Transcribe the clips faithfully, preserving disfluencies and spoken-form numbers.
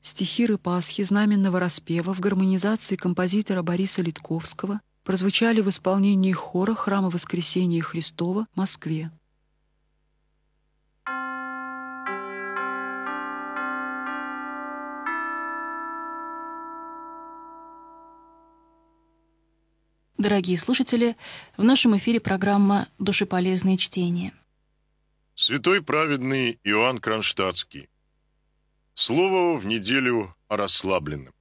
Стихи Ры-Пасхи знаменного распева в гармонизации композитора Бориса Литковского прозвучали в исполнении хора Храма Воскресения Христова в Москве. Дорогие слушатели, в нашем эфире программа «Душеполезные чтения». Святой праведный Иоанн Кронштадтский. Слово в неделю о расслабленном.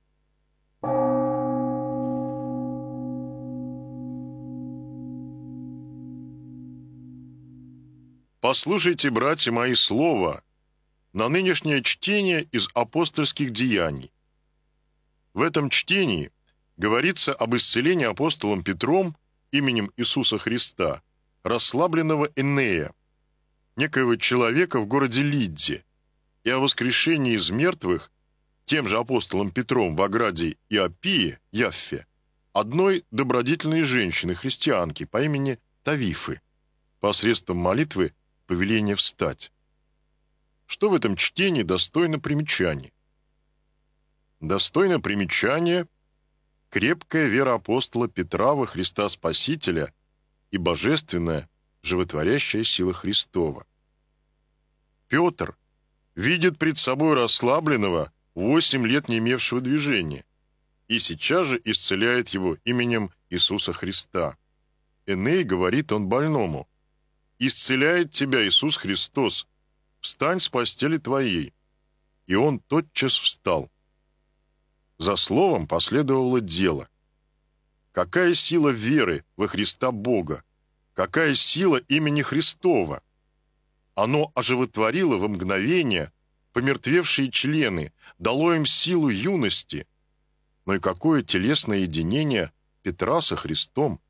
Послушайте, братья мои, слово на нынешнее чтение из апостольских деяний. В этом чтении говорится об исцелении апостолом Петром именем Иисуса Христа расслабленного Энея, некоего человека в городе Лидде, и о воскрешении из мертвых тем же апостолом Петром в ограде Иоппии, Яффе, одной добродетельной женщины-христианки по имени Тавифы, посредством молитвы повеления встать. Что в этом чтении достойно примечания? Достойно примечания крепкая вера апостола Петра во Христа Спасителя и божественная, животворящая сила Христова. Петр видит пред собой расслабленного, восемь лет не имевшего движения, и сейчас же исцеляет его именем Иисуса Христа. Эней говорит он больному: «Исцеляет тебя Иисус Христос, встань с постели твоей». И он тотчас встал. За словом последовало дело. Какая сила веры во Христа Бога, какая сила имени Христова! Оно оживотворило во мгновение помертвевшие члены, дало им силу юности. Но и какое телесное единение Петра со Христом!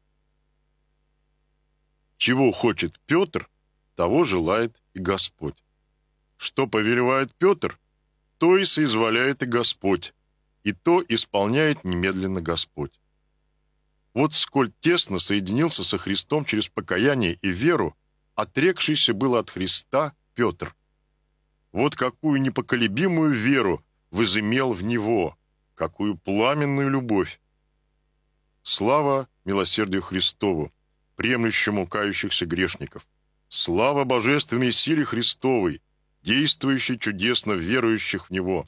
Чего хочет Петр, того желает и Господь. Что повелевает Петр, то и соизволяет и Господь, и то исполняет немедленно Господь. Вот сколь тесно соединился со Христом через покаяние и веру, отрекшийся был от Христа Петр. Вот какую непоколебимую веру возымел в него, какую пламенную любовь. Слава милосердию Христову, приемлющему кающихся грешников. Слава божественной силе Христовой, действующей чудесно в верующих в Него.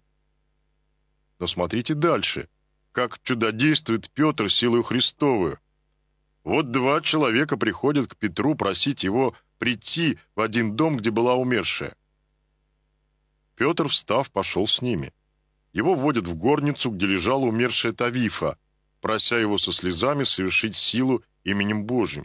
Но смотрите дальше, как чудодействует Петр силою Христовую. Вот два человека приходят к Петру просить его прийти в один дом, где была умершая. Петр, встав, пошел с ними. Его вводят в горницу, где лежала умершая Тавифа, прося его со слезами совершить силу именем Божьим.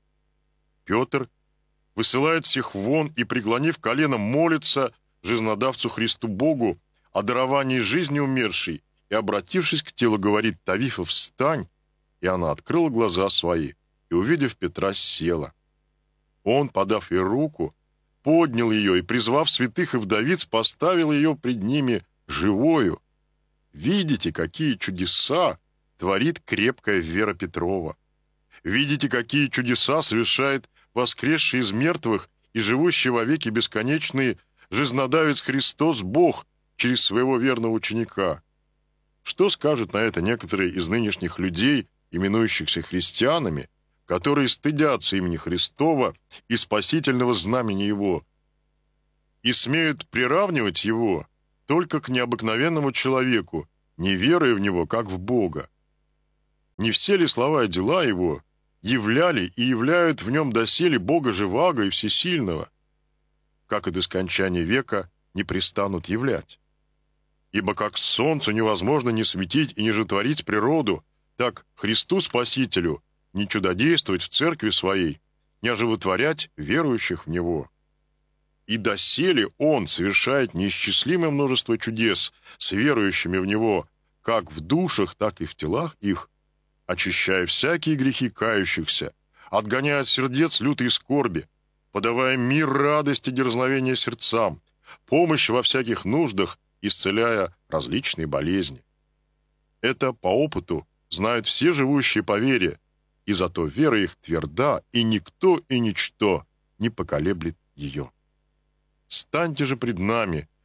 Петр высылает всех вон и, преклонив колено, молится жизнодавцу Христу Богу о даровании жизни умершей, и, обратившись к телу, говорит: «Тавифа, встань!» И она открыла глаза свои, и, увидев Петра, села. Он, подав ей руку, поднял ее и, призвав святых и вдовиц, поставил ее пред ними живою. Видите, какие чудеса творит крепкая вера Петрова. Видите, какие чудеса совершает воскресший из мертвых и живущий вовеки бесконечный жизнодавец Христос Бог через своего верного ученика. Что скажут на это некоторые из нынешних людей, именующихся христианами, которые стыдятся имени Христова и спасительного знамени Его, и смеют приравнивать Его только к необыкновенному человеку, не веруя в Него, как в Бога? Не все ли слова и дела Его являли и являют в Нем доселе Бога живаго и всесильного, как и до скончания века не пристанут являть? Ибо как солнцу невозможно не светить и не жетворить природу, так Христу Спасителю не чудодействовать в церкви своей, не оживотворять верующих в Него. И доселе Он совершает неисчислимое множество чудес с верующими в Него, как в душах, так и в телах их, очищая всякие грехи кающихся, отгоняя от сердец лютые скорби, подавая мир, радость и дерзновение сердцам, помощь во всяких нуждах, исцеляя различные болезни. Это по опыту знают все живущие по вере, и зато вера их тверда, и никто и ничто не поколеблет ее. Станьте же пред нами,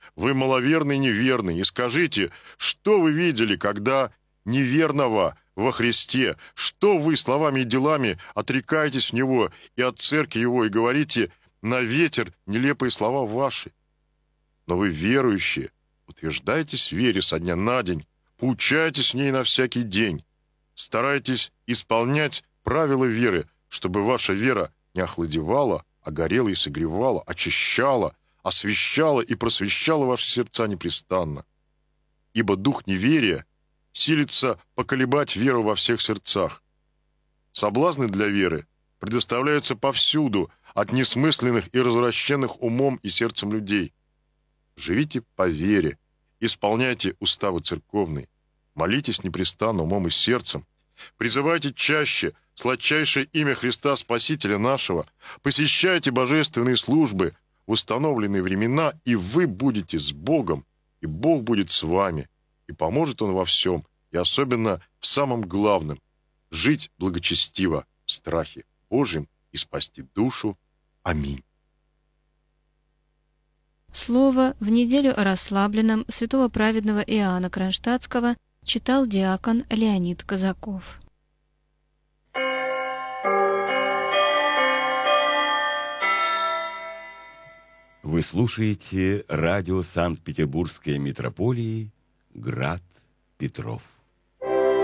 вы маловерный, неверный, и скажите, что вы видели, когда неверного во Христе, что вы словами и делами отрекаетесь в Него и от церкви Его, и говорите на ветер нелепые слова ваши. Но вы верующие, утверждайтесь в вере со дня на день, поучайтесь в ней на всякий день, старайтесь исполнять правила веры, чтобы ваша вера не охладевала, а горела и согревала, очищала, освещала и просвещала ваши сердца непрестанно. Ибо дух неверия силится поколебать веру во всех сердцах. Соблазны для веры предоставляются повсюду от несмысленных и развращенных умом и сердцем людей. Живите по вере, исполняйте уставы церковные, молитесь непрестанно умом и сердцем, призывайте чаще сладчайшее имя Христа Спасителя нашего, посещайте божественные службы в установленные времена, и вы будете с Богом, и Бог будет с вами, и поможет Он во всем, и особенно в самом главном – жить благочестиво в страхе Божьем и спасти душу. Аминь. Слово в неделю о расслабленном святого праведного Иоанна Кронштадтского читал диакон Леонид Казаков. Вы слушаете радио Санкт-Петербургской митрополии «Град Петров».